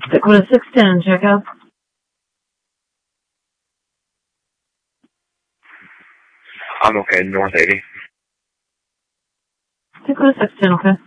Stick with a 610, check out. I'm okay, north 80. Stick with a 610, okay?